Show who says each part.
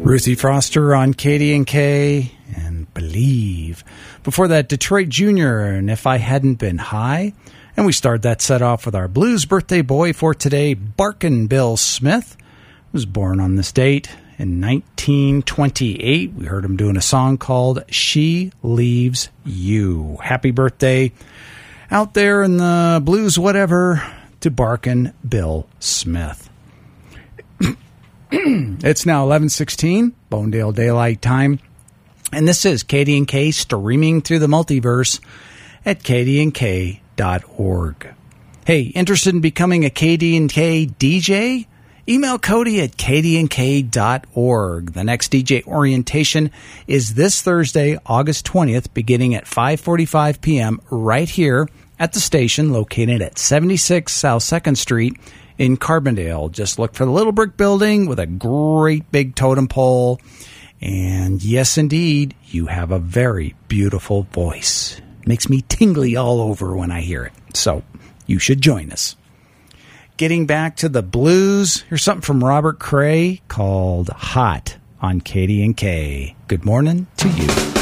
Speaker 1: Ruthie Foster on KD&K and Believe. Before that, Detroit Jr. and If I Hadn't Been High. And we start that set off with our blues birthday boy for today, Barkin' Bill Smith. He was born on this date in 1928. We heard him doing a song called She Leaves You. Happy birthday out there in the blues whatever to Barkin' Bill Smith. It's now 11:16, Bonedale Daylight Time, and this is KD&K streaming through the multiverse at kdnk.org. Hey, interested in becoming a KD&K DJ? Email Cody at kdnk.org. The next DJ orientation is this Thursday, August 20th, beginning at 5:45 p.m. right here at the station located at 76 South 2nd Street in Carbondale. Just look for the little brick building with a great big totem pole. And yes, indeed, you have a very beautiful voice. Makes me tingly all over when I hear it. So you should join us. Getting back to the blues, here's something from Robert Cray called Hot on KD&K. Good morning to you.